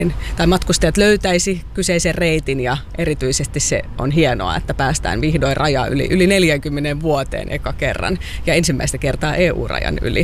tai matkustajat löytäisi kyseisen reitin ja erityisesti se on hienoa, että päästään vihdoin raja yli 40 vuoteen eka kerran ja ensimmäistä kertaa EU-rajan yli.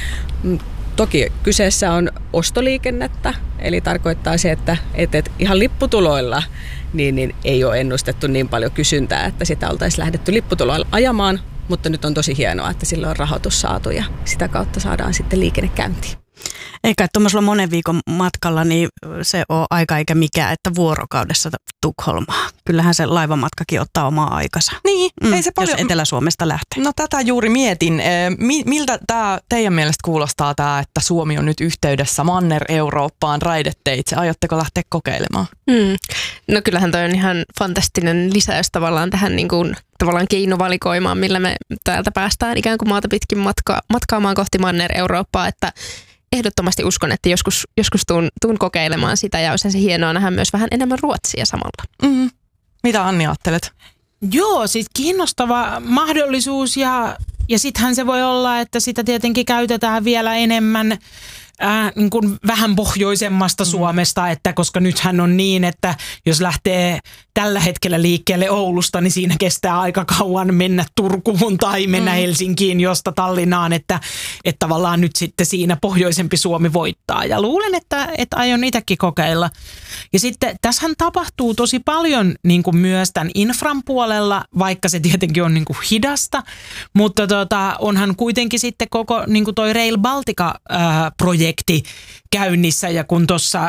Toki kyseessä on ostoliikennettä, eli tarkoittaa se, että ihan lipputuloilla niin ei ole ennustettu niin paljon kysyntää, että sitä oltaisiin lähdetty lipputuloilla ajamaan, mutta nyt on tosi hienoa, että sillä on rahoitus saatu ja sitä kautta saadaan sitten liikenne käyntiin. Eikä tuommoisella monen viikon matkalla, niin se on aika eikä mikään, että vuorokaudessa Tukholmaa. Kyllähän se laivamatkakin ottaa omaa aikansa. Niin, ei se paljon. Jos Etelä-Suomesta lähtee. No tätä juuri mietin. Miltä tämä teidän mielestä kuulostaa tämä, että Suomi on nyt yhteydessä Manner-Eurooppaan raideteitse? Aiotteko lähteä kokeilemaan? No kyllähän toi on ihan fantastinen lisäys tavallaan tähän niin kuin, tavallaan keinovalikoimaan, millä me täältä päästään ikään kuin maata pitkin matkaamaan kohti Manner-Eurooppaa, että ehdottomasti uskon, että joskus tuun kokeilemaan sitä ja olisi se hienoa nähdä myös vähän enemmän Ruotsia samalla. Mm-hmm. Mitä Anni ajattelet? Joo, siis kiinnostava mahdollisuus ja sittenhän se voi olla, että sitä tietenkin käytetään vielä enemmän niin kuin vähän pohjoisemmasta Suomesta, että koska nythän on niin, että jos lähtee tällä hetkellä liikkeelle Oulusta, niin siinä kestää aika kauan mennä Turkuun tai mennä Helsinkiin, josta Tallinnaan, että tavallaan nyt sitten siinä pohjoisempi Suomi voittaa. Ja luulen, että aion itsekin kokeilla. Ja sitten tässähän tapahtuu tosi paljon niin kuin myös tämän infran puolella, vaikka se tietenkin on niin kuin hidasta, mutta onhan kuitenkin sitten koko niin kuin toi Rail Baltica-projekti käynnissä ja kun tuossa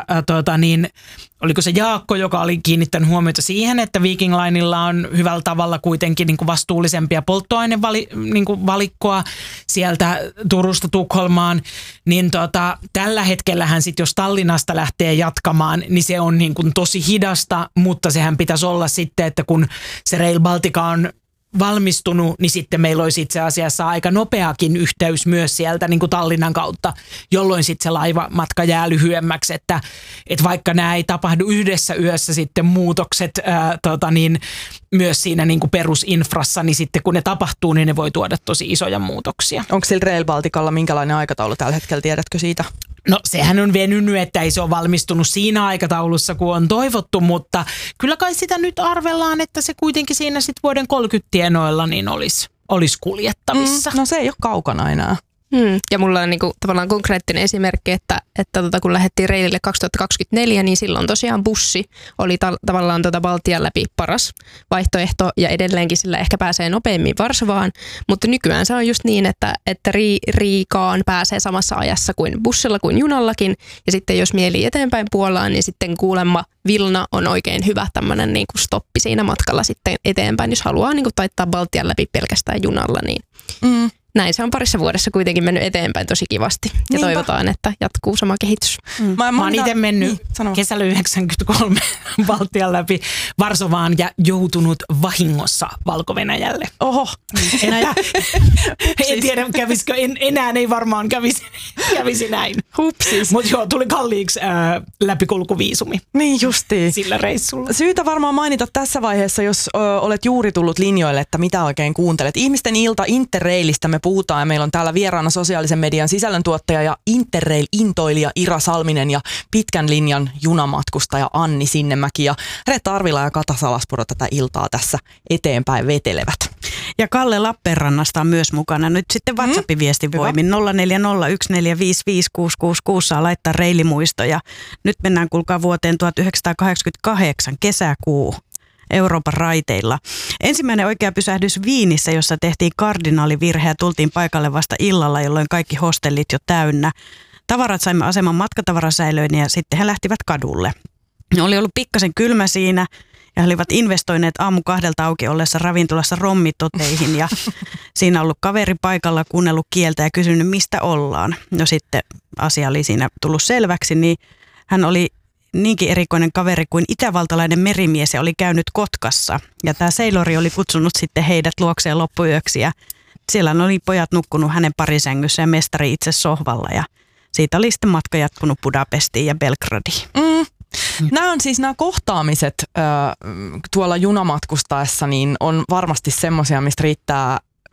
oliko se Jaakko, joka oli kiinnittänyt huomiota siihen, että Viking Linella on hyvällä tavalla kuitenkin niin kuin vastuullisempia polttoainevalikkoa sieltä Turusta Tukholmaan, niin tällä hetkellähän sitten jos Tallinnasta lähtee jatkamaan, niin se on niin kuin tosi hidasta, mutta sehän pitäisi olla sitten, että kun se Rail Baltica on valmistunut, niin sitten meillä olisi itse asiassa aika nopeakin yhteys myös sieltä niin kuin Tallinnan kautta, jolloin sitten se laivamatka jää lyhyemmäksi, että vaikka nämä ei tapahdu yhdessä yössä sitten muutokset myös siinä niin kuin perusinfrassa, niin sitten kun ne tapahtuu, niin ne voi tuoda tosi isoja muutoksia. Onko sillä Rail Balticalla minkälainen aikataulu tällä hetkellä, tiedätkö siitä? No sehän on venynyt, että ei se ole valmistunut siinä aikataulussa, kun on toivottu, mutta kyllä kai sitä nyt arvellaan, että se kuitenkin siinä sitten vuoden 30 tienoilla niin olisi kuljettavissa. No se ei ole kaukana enää. Ja mulla on niinku tavallaan konkreettinen esimerkki, että kun lähdettiin reilille 2024, niin silloin tosiaan bussi oli tavallaan Baltian läpi paras vaihtoehto ja edelleenkin sillä ehkä pääsee nopeammin Varsovaan, mutta nykyään se on just niin, että Riikaan pääsee samassa ajassa kuin bussilla kuin junallakin ja sitten jos mieli eteenpäin Puolaan, niin sitten kuulemma Vilna on oikein hyvä tämmöinen niinku stoppi siinä matkalla sitten eteenpäin, jos haluaa niinku taittaa Baltian läpi pelkästään junalla, niin näin se on parissa vuodessa kuitenkin mennyt eteenpäin tosi kivasti ja toivotaan, että jatkuu sama kehitys. Mä oon itse mennyt kesällä 93 Baltian läpi Varsovaan ja joutunut vahingossa Valko-Venäjälle. Oho. En tiedä, kävisikö, enää ei varmaan kävisi näin. Hupsis. Mutta joo, tuli kalliiksi läpikulkuviisumi. Niin justiin. Sillä reissulla. Syytä varmaan mainita tässä vaiheessa, jos olet juuri tullut linjoille, että mitä oikein kuuntelet. Ihmisten ilta Interrailista me puhutaan ja meillä on täällä vieraana sosiaalisen median sisällöntuottaja ja Interrail-intoilija Ira Salminen ja pitkän linjan junamatkustaja Anni Sinnemäki ja Reetta Arvila ja Kata Salaspuro tätä iltaa tässä eteenpäin vetelevät. Ja Kalle Lappeenrannasta on myös mukana. Nyt sitten WhatsApp-viestin voimin 0401455666 saa laittaa reilimuistoja. Nyt mennään kuulkaa vuoteen 1988 kesäkuu. Euroopan raiteilla. Ensimmäinen oikea pysähdys Viinissä, jossa tehtiin kardinaalivirhe ja tultiin paikalle vasta illalla, jolloin kaikki hostellit jo täynnä. Tavarat saimme aseman matkatavarasäilöön ja sitten he lähtivät kadulle. Oli ollut pikkasen kylmä siinä ja he olivat investoineet aamu 2 auki ollessa ravintolassa rommitoteihin ja siinä ollut kaveri paikalla kuunnellut kieltä ja kysynyt mistä ollaan. No sitten asia oli siinä tullut selväksi, niin hän oli niinkin erikoinen kaveri kuin itävaltalainen merimies ja oli käynyt Kotkassa. Ja tämä seilori oli kutsunut sitten heidät luokseen loppuyöksi ja siellä oli pojat nukkunut hänen parisängyssä ja mestari itse sohvalla. Ja siitä oli sitten matka jatkunut Budapestiin ja Belgradiin. Nämä on siis nämä kohtaamiset tuolla junamatkustaessa, niin on varmasti semmoisia, mistä riittää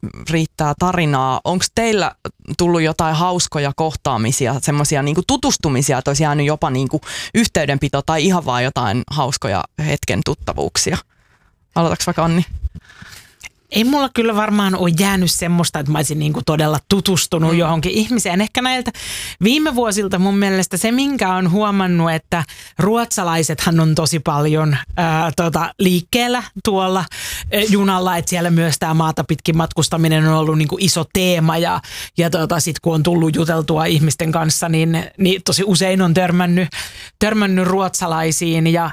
riittää tarinaa. Onko teillä tullut jotain hauskoja kohtaamisia, semmoisia niinku tutustumisia, että olisi jäänyt jopa niinku yhteydenpito tai ihan vaan jotain hauskoja hetken tuttavuuksia? Aloitaks vaikka Anni? Ei mulla kyllä varmaan ole jäänyt semmoista, että mä olisin niinku todella tutustunut johonkin ihmiseen. Ehkä näiltä viime vuosilta mun mielestä se, minkä on huomannut, että ruotsalaisethan on tosi paljon liikkeellä tuolla junalla, että siellä myös tämä maata pitkin matkustaminen on ollut niinku iso teema ja sit kun on tullut juteltua ihmisten kanssa, niin tosi usein on törmännyt ruotsalaisiin ja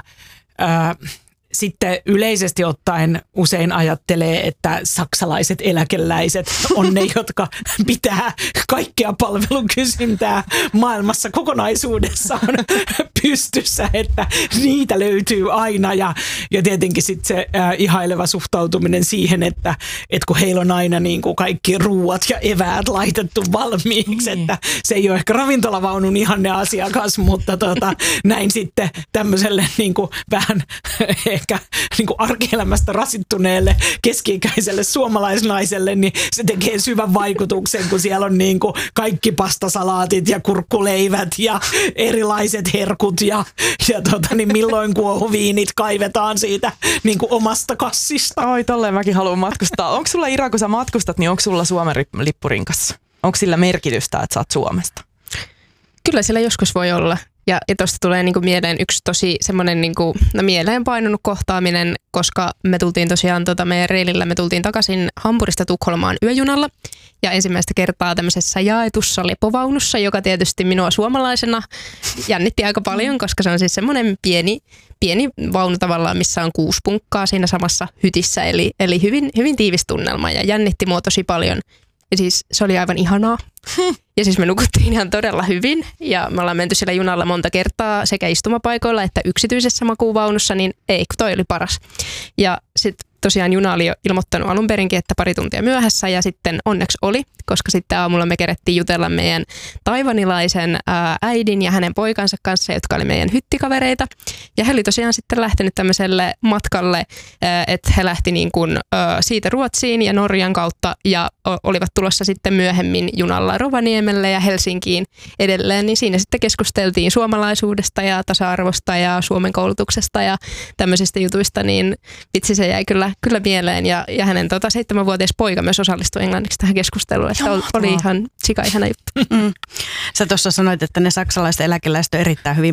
sitten yleisesti ottaen usein ajattelee, että saksalaiset eläkeläiset on ne, jotka pitää kaikkea palvelukysyntää maailmassa kokonaisuudessaan pystyssä, että niitä löytyy aina ja tietenkin sitten se ihaileva suhtautuminen siihen, että kun heillä on aina niin kuin kaikki ruuat ja eväät laitettu valmiiksi, että se ei ole ehkä ravintolavaunun ihanne asiakas, mutta näin sitten tämmöiselle niin kuin vähän ehkä niin kuin arkielämästä rasittuneelle keski-ikäiselle suomalaisnaiselle, niin se tekee syvän vaikutuksen, kun siellä on niin kuin kaikki pastasalaatit ja kurkkuleivät ja erilaiset herkut ja niin milloin kuohuviinit kaivetaan siitä niin kuin omasta kassista. Oi, tolleen mäkin haluan matkustaa. Onko sulla, Ira, kun sä matkustat, niin onko sulla Suomen lippurinkassa? Onko sillä merkitystä, että sä oot Suomesta? Kyllä sillä joskus voi olla. Ja tuosta tulee niinku mieleen yksi tosi semmoinen niinku, mieleen painunut kohtaaminen, koska me tultiin tosiaan meidän reilillä, me tultiin takaisin Hampurista Tukholmaan yöjunalla. Ja ensimmäistä kertaa tämmöisessä jaetussa lepovaunussa, joka tietysti minua suomalaisena jännitti aika paljon, koska se on siis semmoinen pieni vaunu tavallaan, missä on 6 punkkaa siinä samassa hytissä. Eli hyvin, hyvin tiivis tunnelma ja jännitti mua tosi paljon. Ja siis se oli aivan ihanaa. Ja siis me nukuttiin ihan todella hyvin ja me ollaan menty siellä junalla monta kertaa sekä istumapaikoilla että yksityisessä makuuvaunussa, niin ei, kun toi oli paras. Ja sitten tosiaan juna oli jo ilmoittanut alun perinkin, että 2 tuntia myöhässä ja sitten onneksi oli, koska sitten aamulla me kerettiin jutella meidän taivanilaisen äidin ja hänen poikansa kanssa, jotka oli meidän hyttikavereita. Ja he oli tosiaan sitten lähtenyt tämmöiselle matkalle, että he lähti niin kuin siitä Ruotsiin ja Norjan kautta ja olivat tulossa sitten myöhemmin junalla Rovaniemelle ja Helsinkiin edelleen, niin siinä sitten keskusteltiin suomalaisuudesta ja tasa-arvosta ja Suomen koulutuksesta ja tämmöisistä jutuista, niin vitsi se jäi kyllä mieleen ja hänen 7-vuotias poika myös osallistui englanniksi tähän keskusteluun, että oli ihan sika-ihana juttu. Sä tuossa sanoit, että ne saksalaiset eläkeläiset on erittäin hyvin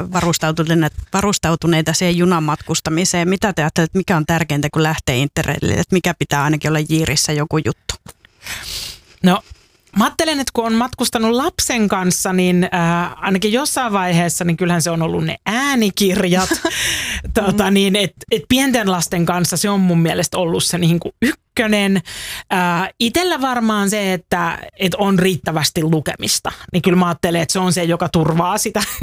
varustautuneita siihen junamatkustamiseen. Mitä te ajattelet, mikä on tärkeintä, kun lähtee Interrailille, että mikä pitää ainakin olla jiirissä joku juttu? No, mä ajattelen, että kun on matkustanut lapsen kanssa, niin ainakin jossain vaiheessa, niin kyllähän se on ollut ne äänikirjat. Niin, et pienten lasten kanssa se on mun mielestä ollut se niin kuin ykkönen. Itellä varmaan se, että on riittävästi lukemista. Niin kyllä mä ajattelen, että se on se, joka turvaa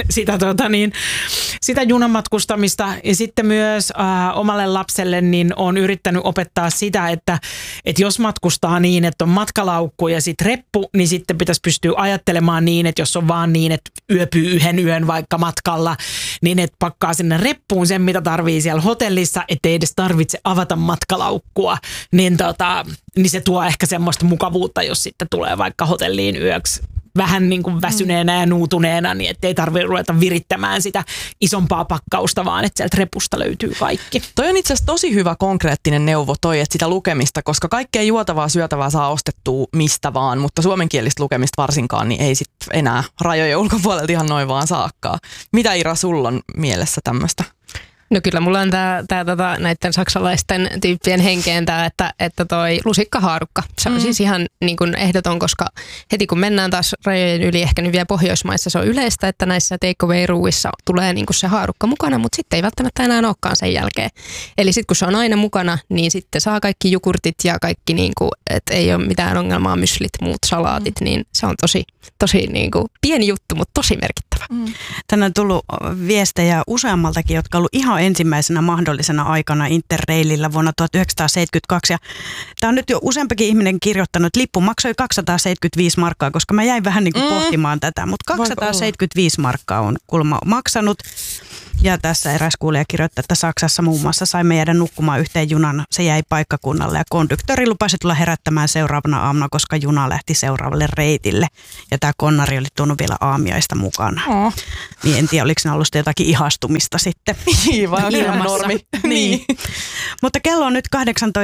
sitä junamatkustamista. Ja sitten myös omalle lapselle niin on yrittänyt opettaa sitä, että jos matkustaa niin, että on matkalaukku ja sitten reppu, niin sitten pitäisi pystyä ajattelemaan niin, että jos on vaan niin, että yöpyy yhden yön vaikka matkalla, niin että pakkaa sinne reppuun sen, mitä tarvii siellä hotellissa, ettei edes tarvitse avata matkalaukkua, niin se tuo ehkä semmoista mukavuutta, jos sitten tulee vaikka hotelliin yöksi vähän niin kuin väsyneenä ja nuutuneena, niin ettei tarvitse ruveta virittämään sitä isompaa pakkausta, vaan että sieltä repusta löytyy kaikki. Toi on itse asiassa tosi hyvä konkreettinen neuvo toi, että sitä lukemista, koska kaikkea juotavaa, syötävää saa ostettua mistä vaan, mutta suomenkielistä lukemista varsinkaan, niin ei sitten enää rajojen ulkopuolelta ihan noin vaan saakkaa. Mitä Ira, sulla on mielessä tämmöistä? No kyllä mulla on näiden saksalaisten tyyppien henkeen että toi lusikkahaarukka. Se on siis ihan niin kuin ehdoton, koska heti kun mennään taas rajojen yli, ehkä nyt vielä Pohjoismaissa se on yleistä, että näissä takeaway-ruuissa tulee niin kuin se haarukka mukana, mutta sitten ei välttämättä enää olekaan sen jälkeen. Eli sitten kun se on aina mukana, niin sitten saa kaikki jogurtit ja kaikki, niin kuin, että ei ole mitään ongelmaa, myslit, muut salaatit, niin se on tosi niin kuin pieni juttu, mutta tosi merkittävä. Tänne on tullut viestejä useammaltakin, jotka on ollut ihan ensimmäisenä mahdollisena aikana Interrailillä vuonna 1972. Ja tämä on nyt jo useampikin ihminen kirjoittanut, että lippu maksoi 275 markkaa, koska mä jäin vähän niin kuin pohtimaan tätä, mutta 275 markkaa on kulma maksanut. Ja tässä eräs kuulija kirjoittaa, että Saksassa muun muassa saimme jäädä nukkumaan yhteen junan. Se jäi paikkakunnalle ja konduktööri lupasi tulla herättämään seuraavana aamuna, koska juna lähti seuraavalle reitille. Ja tämä konnari oli tuonut vielä aamiaista mukana. Niin en tiedä, oliko ne ollut jotakin ihastumista sitten. Vaan ihan normi. Niin. Mutta kello on nyt 18.46.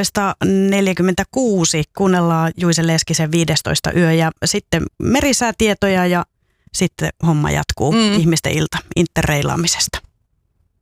Kuunnellaan Juise Leskisen 15 yö ja sitten merisäätietoja ja sitten homma jatkuu ihmisten ilta interreilaamisesta.